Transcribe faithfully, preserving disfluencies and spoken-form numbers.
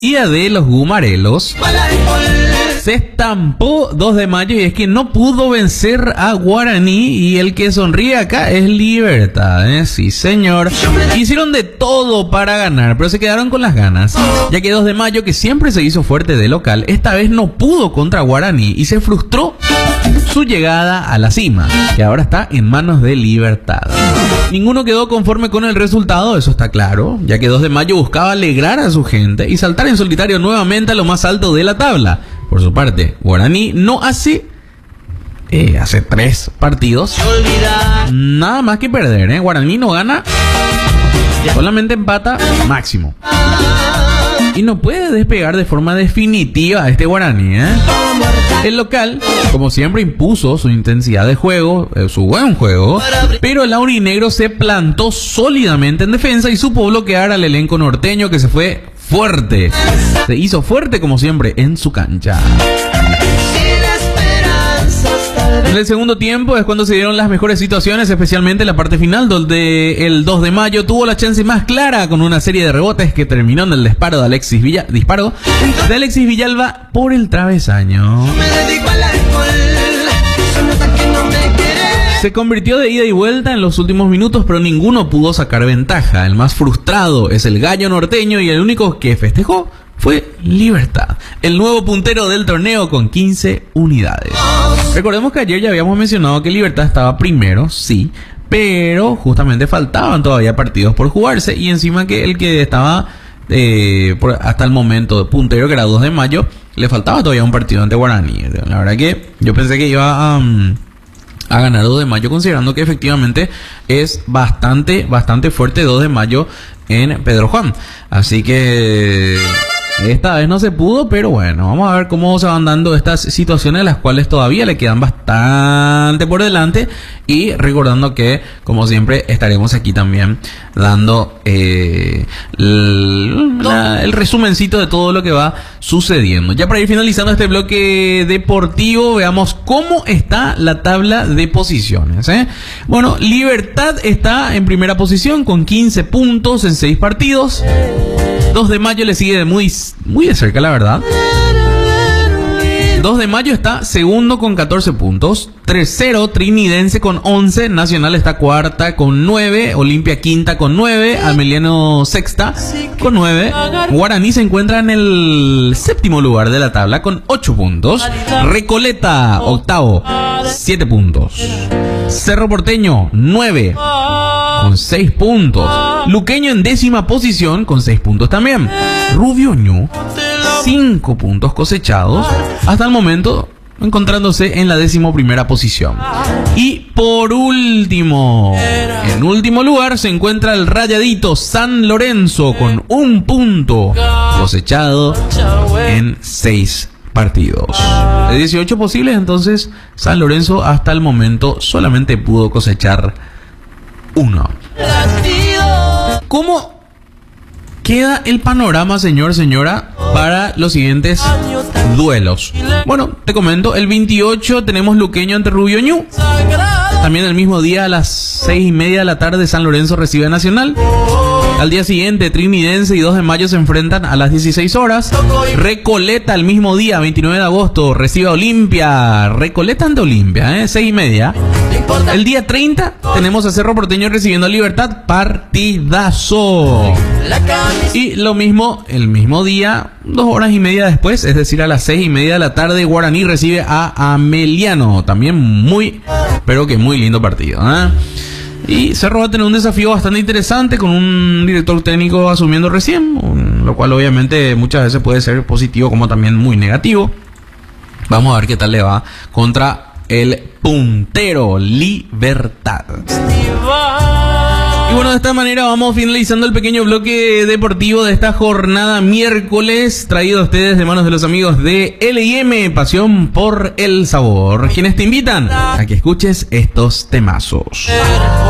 de los Gumarelos se estampó dos de mayo y es que no pudo vencer a Guaraní y el que sonríe acá es Libertad, ¿eh? Sí señor, hicieron de todo para ganar pero se quedaron con las ganas, ya que dos de mayo, que siempre se hizo fuerte de local, esta vez no pudo contra Guaraní y se frustró su llegada a la cima, que ahora está en manos de Libertad. Ninguno quedó conforme con el resultado, eso está claro, ya que dos de mayo buscaba alegrar a su gente y saltar en solitario nuevamente a lo más alto de la tabla. Por su parte, Guaraní no hace eh, hace tres partidos nada más que perder, ¿eh? Guaraní no gana, solamente empata máximo. Y no puede despegar de forma definitiva a este Guaraní, ¿eh? El local, como siempre, impuso su intensidad de juego, eh, su buen juego, pero el aurinegro se plantó sólidamente en defensa y supo bloquear al elenco norteño, que se fue fuerte. Se hizo fuerte, como siempre, en su cancha. En el segundo tiempo es cuando se dieron las mejores situaciones, especialmente en la parte final, donde el dos de mayo tuvo la chance más clara con una serie de rebotes que terminó en el disparo de Alexis Villa, disparo de Alexis Villalba por el travesaño. Se convirtió de ida y vuelta en los últimos minutos, pero ninguno pudo sacar ventaja. El más frustrado es el gallo norteño y el único que festejó fue Libertad, el nuevo puntero del torneo con quince unidades. Recordemos que ayer ya habíamos mencionado que Libertad estaba primero, sí, pero justamente faltaban todavía partidos por jugarse y encima que el que estaba eh, por, hasta el momento puntero, que era dos de mayo, le faltaba todavía un partido ante Guaraní. La verdad que yo pensé que iba a... Um, a ganar dos de mayo, considerando que efectivamente es bastante, bastante fuerte dos de mayo en Pedro Juan. Así que esta vez no se pudo, pero bueno, vamos a ver cómo se van dando estas situaciones, las cuales todavía le quedan bastante por delante. Y recordando que, como siempre, estaremos aquí también dando eh, el, la, el resumencito de todo lo que va sucediendo. Ya para ir finalizando este bloque deportivo, veamos cómo está la tabla de posiciones, ¿eh? Bueno, Libertad está en primera posición con quince puntos en seis partidos. dos de mayo le sigue muy, muy de cerca, la verdad. dos de mayo está segundo con catorce puntos. Tercero, Trinidense con once. Nacional está cuarta con nueve. Olimpia quinta con nueve. Ameliano sexta con nueve. Guaraní se encuentra en el séptimo lugar de la tabla con ocho puntos. Recoleta octavo, siete puntos. Cerro Porteño nueve con seis puntos. Luqueño en décima posición con seis puntos también. Rubio Ñu, cinco puntos cosechados hasta el momento, encontrándose en la décimo primera posición. Y por último, en último lugar se encuentra el Rayadito San Lorenzo con un punto cosechado en seis partidos. De dieciocho posibles, entonces San Lorenzo hasta el momento solamente pudo cosechar uno. ¿Cómo queda el panorama, señor, señora, para los siguientes duelos? Bueno, te comento, el veintiocho tenemos Luqueño ante Rubio Ñu. También el mismo día a las seis y media de la tarde San Lorenzo recibe a Nacional. Al día siguiente, Trinidense y dos de mayo se enfrentan a las dieciséis horas. Recoleta el mismo día, veintinueve de agosto, recibe a Olimpia. Recoleta ante Olimpia, ¿eh? seis y media. El día treinta tenemos a Cerro Porteño recibiendo a Libertad. Partidazo. Y lo mismo, el mismo día, dos horas y media después, es decir, a las seis y media de la tarde, Guaraní recibe a Ameliano. También muy, pero que muy lindo partido, ¿eh? Y Cerro va a tener un desafío bastante interesante con un director técnico asumiendo recién, lo cual obviamente muchas veces puede ser positivo como también muy negativo. Vamos a ver qué tal le va contra el puntero Libertad. Y bueno, de esta manera vamos finalizando el pequeño bloque deportivo de esta jornada miércoles, traído a ustedes de manos de los amigos de L y M, Pasión por el Sabor, quienes te invitan a que escuches estos temazos.